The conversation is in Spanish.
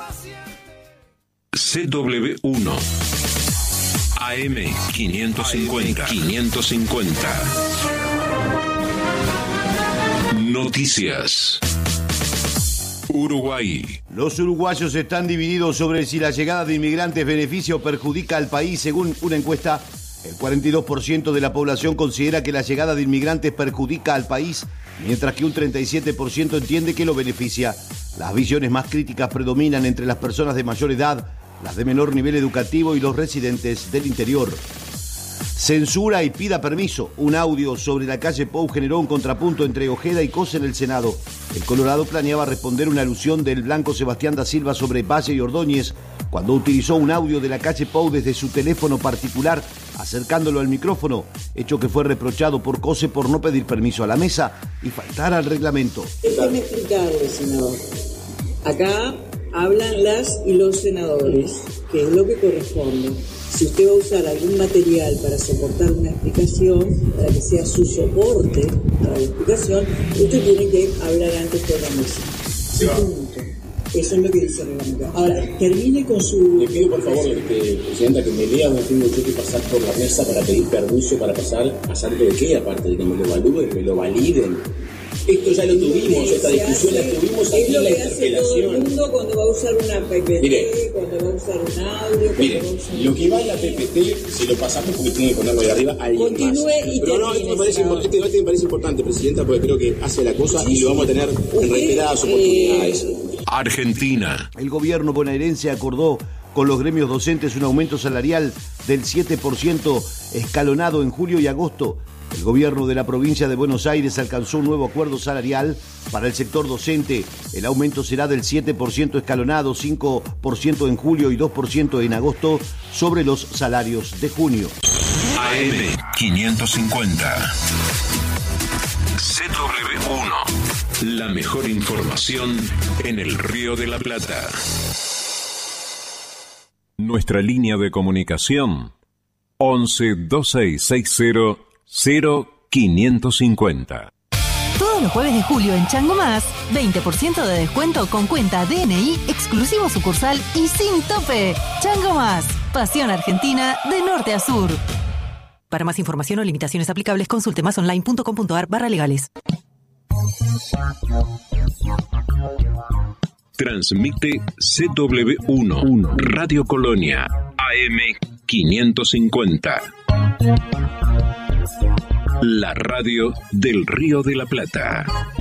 CW1 AM 550. Noticias. Uruguay. Los uruguayos están divididos sobre si la llegada de inmigrantes beneficia o perjudica al país. Según una encuesta, el 42% de la población considera que la llegada de inmigrantes perjudica al país, mientras que un 37% entiende que lo beneficia. Las visiones más críticas predominan entre las personas de mayor edad, las de menor nivel educativo y los residentes del interior. Censura y pida permiso. Un audio sobre la calle Pou generó un contrapunto entre Ojeda y Cos en el Senado. El Colorado planeaba responder una alusión del blanco Sebastián da Silva sobre Valle y Ordóñez cuando utilizó un audio de la calle Pou desde su teléfono particular, acercándolo al micrófono, hecho que fue reprochado por Cose por no pedir permiso a la mesa y faltar al reglamento. Déjeme explicarle, senador. Acá hablan las y los senadores, que es lo que corresponde. Si usted va a usar algún material para soportar una explicación, para que sea su soporte para la explicación, usted tiene que hablar antes por la mesa. Punto. Eso es lo que dice el reglamento. Ahora, termine con su... Le pido por favor, Presidenta, que me lea, no tengo yo que pasar por la mesa para pedir permiso para pasar de qué, aparte de que me lo evalúen, me lo validen. Esto ya lo tuvimos, esta discusión la tuvimos aquí en la interpelación. Es lo que hace todo el mundo cuando va a usar una PPT, mire, cuando va a usar un audio... Mire, lo que va en la PPT se lo pasamos porque tiene que ponerlo ahí arriba alguien continúe más. Y pero no, este debate me parece importante, Presidenta, porque creo que hace la cosa y lo vamos a tener en reiteradas oportunidades. Argentina. El gobierno bonaerense acordó con los gremios docentes un aumento salarial del 7% escalonado en julio y agosto. El gobierno de la provincia de Buenos Aires alcanzó un nuevo acuerdo salarial para el sector docente. El aumento será del 7% escalonado, 5% en julio y 2% en agosto sobre los salarios de junio. AM 550. CW1. La mejor información en el Río de la Plata. Nuestra línea de comunicación 11 2660 0550. Todos los jueves de julio en Chango Más, 20% de descuento con cuenta DNI, exclusivo sucursal y sin tope. Chango Más, pasión argentina de norte a sur. Para más información o limitaciones aplicables, consulte masonline.com.ar/legales. Transmite CW1 Radio Colonia AM 550. La radio del Río de la Plata.